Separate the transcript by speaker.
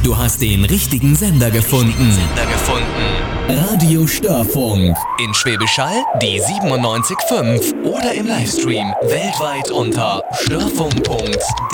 Speaker 1: Du hast den richtigen Sender gefunden. Radio Störfunk. In Schwäbisch Hall die 97.5 oder im Livestream weltweit unter störfunk.de.